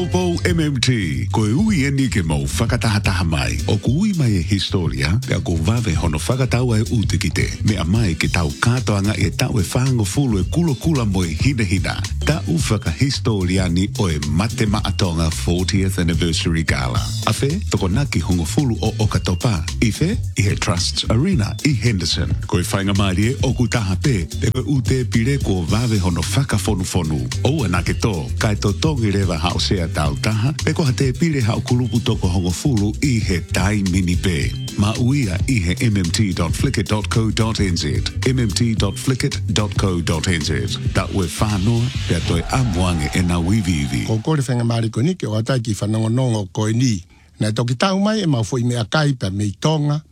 Po MMT, koe ui e ni ke mau whakatahataha mai. O ku ui mai e historia, pea ko vave hono whakataua e utikite. Mea mai ke tau katoanga e tau e whango fulu e kula mo e hina. Tau whakahistoria ni o e mate maatonga 40th Anniversary Gala. Afe, toko naki hongo fulu o Okatopa. Ife, i he Trusts Arena i Henderson. Koe whainga maari e oku taha pe, te koe ute pire ko vave hono whakafonu. O anake to, kai to tongi rewa haosea tau taha, pe ko te pire hao kulupu toko hongo fulu i he tai mini pe. Ma uia i he mmt.flickr.co.nz, mmt.flickr.co.nz. Ta ue whanoa, pia toi amuange e na wivivi. Ko kore whenga maari ko ni, ke o atai ki whanongonongo koe ni. Nai toki tau mai e mau fwoi mea kai pa mei tonga,